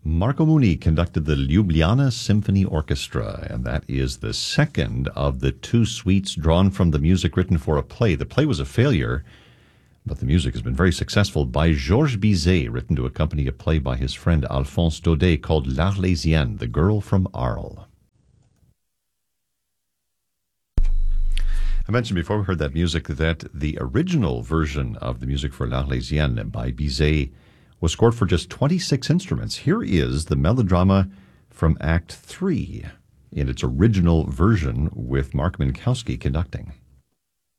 Marco Muni conducted the Ljubljana Symphony Orchestra, and that is the second of the two suites drawn from the music written for a play. The play was a failure, but the music has been very successful, by Georges Bizet, written to accompany a play by his friend Alphonse Daudet called L'Arlésienne, The Girl from Arles. I mentioned before we heard that music that the original version of the music for L'Arlésienne by Bizet was scored for just 26 instruments. Here is the melodrama from Act 3 in its original version with Mark Minkowski conducting.